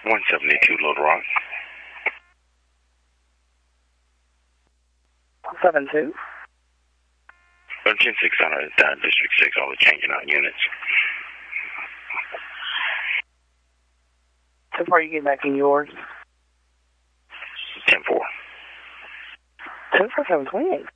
172 Little Rock. 72. 10600 District 6, all the changing out units. So far you get back in yours? 10-4. 10-4, 728.